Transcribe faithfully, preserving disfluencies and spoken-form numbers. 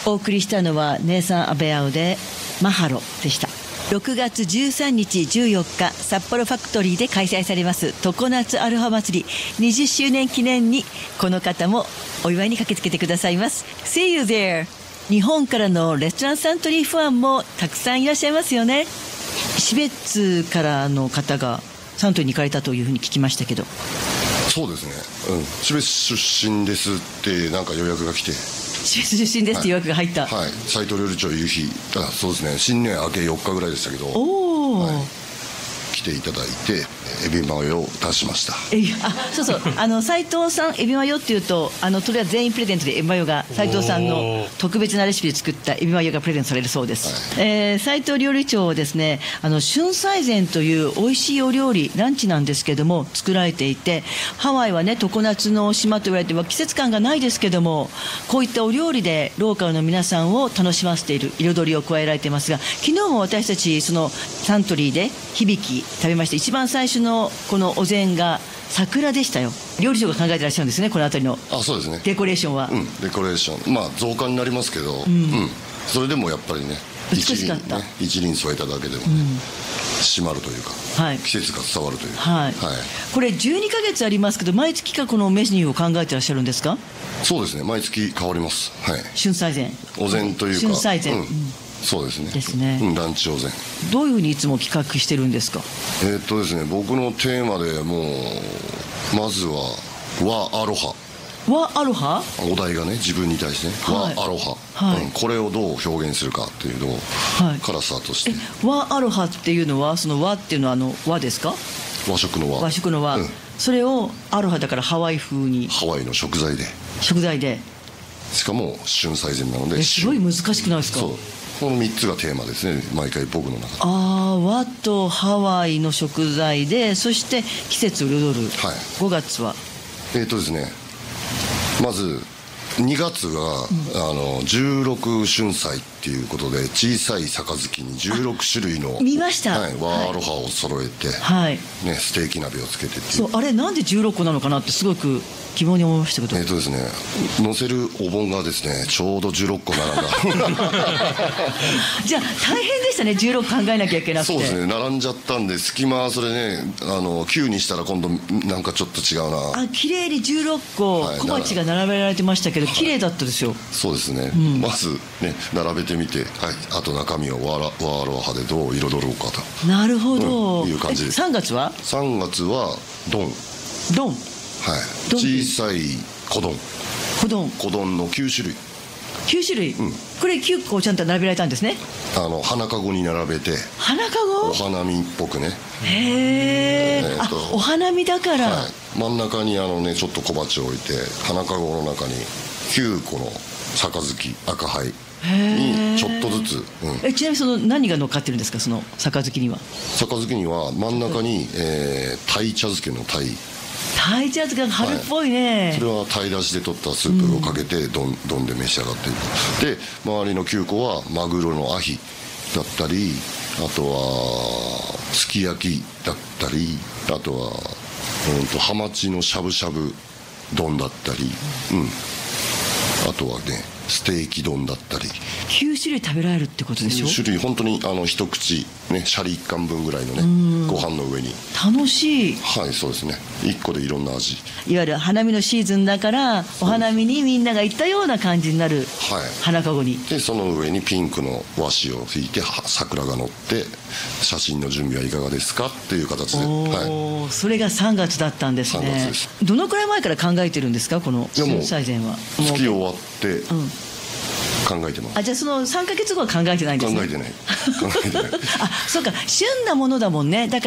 お送りしたのはネイサン・アベアウでマハロでした。ろくがつじゅうさんにちじゅうよっか札幌ファクトリーで開催されます常夏アロハ祭りにじゅっしゅうねん記念にこの方もお祝いに駆けつけてくださいます。 See you there。 日本からのレストランサントリーファンもたくさんいらっしゃいますよね。標津からの方がサントリーに行かれたというふうに聞きましたけど。 そうですね、うん、標津出身ですってなんか予約が来て、 標津出身ですって予約が入った。 はい、はい、斉藤料理長いる日、あ、そうですね、新年明けよっかぐらいでしたけど、 おお、 はい、来ていただいてエビマヨを出しました。 えあそうそうあの斉藤さんエビマヨっていうとあのそれは全員プレゼントでエビマヨが斉藤さんの特別なレシピで作ったエビマヨがプレゼントされるそうです、はい。えー、斉藤料理長はですね、あの春菜膳という美味しいお料理ランチなんですけども作られていて、ハワイはね常夏の島と言われては季節感がないですけども、こういったお料理でローカルの皆さんを楽しませている彩りを加えられていますが、昨日も私たちそのサントリーで響き食べました。一番最初のこのお膳が桜でしたよ。料理長が考えてらっしゃるんですね、この辺りの。 あ、そうですね、 デコレーションは、 うん、デコレーション、まあ増加になりますけど、うんうん、それでもやっぱりね美しかった、 一輪ね、一輪添えただけでもね、うん、締まるというか、はい、季節が伝わるというか、 はいはい、これじゅうにかげつありますけど毎月かこのメニューを考えてらっしゃるんですか？ そうですね、毎月変わります、はい、 春菜膳、 お膳というか春菜膳、 うん、そうですねですね、 うん、ランチお膳。 どういうふうにいつも企画してるんですか？ えーっとですね、僕のテーマでもうまずは和アロハ、 和アロハ、 お題がね自分に対してね、はい、和アロハ、はい、うん、これをどう表現するかっていうのを、はい、からスタートして。 和アロハっていうのはその和っていうのはあの和ですか？ 和食の和、 和食の和、うん、それをアロハだからハワイ風に、 ハワイの食材で食材でしかも春菜膳なので、 すごい難しくないですか？ そう、このみっつがテーマですね、毎回僕の中で。 ああ、和とハワイの食材で、そして季節を彩る、はい、ごがつはえーとですね、まずにがつが、うん、あのじゅうろく春菜っていうことで小さい杯にじゅうろくしゅるいの見ました、 はい、和アロハを揃えて、はいね、ステーキ鍋をつけてっていう。 そう、あれなんでじゅうろっこなのかなってすごく疑問に思いましたけど、 えーとですね、乗せるお盆がですねちょうどじゅうろっこ並んだじゃあ大変でしたね、じゅうろっこ考えなきゃいけなくて。 そうですね、並んじゃったんで隙間はそれね、あのきゅうにしたら今度なんかちょっと違うな。 あ、綺麗にじゅうろっこ、はい、小鉢が並べられてましたけど、はい、綺麗だったですよ。 そうですね、うん、まずね並べてみて、はい、あと中身を和アロハでどう彩ろうかと。 なるほど、うん、 いう感じです。 さんがつはさんがつは丼丼、 はい、小さい小丼、 小丼小丼のきゅうしゅるい、 きゅうしゅるい、うん、これきゅっこちゃんと並べられたんですね。 あの花かごに並べて、 花かご、 お花見っぽくね。 へえ、えー、あ、お花見だから、はい、 真ん中にあのねちょっと小鉢を置いて、花かごの中にきゅうこの杯赤灰にちょっとずつ、うん、 えちなみにその何が乗っかってるんですか、その杯には。 杯には真ん中に、えー、鯛茶漬けの鯛、 鯛茶漬けが春っぽいね、 はい、それは鯛だしで取ったスープをかけてどんどんで召し上がっていく。で周りのきゅうこはマグロのアヒだったり、あとはすき焼きだったり、あとは、うん、とハマチのしゃぶしゃぶ丼だったり、うん、あとはねステーキ丼だったり、 きゅうしゅるい食べられるってことでしょ。 きゅうしゅるい、本当にあの一口ね、シャリいっかんぶんぐらいのねご飯の上に。 楽しい。 はい、そうですね、いっこでいろんな味。 いわゆる花見のシーズンだからお花見にみんなが行ったような感じになる、はい、花かごに。 でその上にピンクの和紙を引いて桜が乗って、写真の準備はいかがですかっていう形で、 お、はい、それがさんがつだったんですね。 さんがつです。どのくらい前から考えてるんですか、この春菜膳は。 月終わって、うん、考えてます。 あ、じゃあそのさんかげつごは考えてないんですね。 考えてない考えてないあ、そうか、旬なものだもんね。だから